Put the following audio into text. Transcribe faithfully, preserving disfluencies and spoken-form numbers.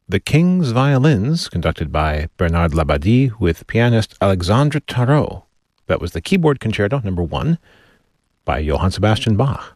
The King's Violins, conducted by Bernard Labadie with pianist Alexandre Tarot. That was the Keyboard Concerto number one by Johann Sebastian Bach.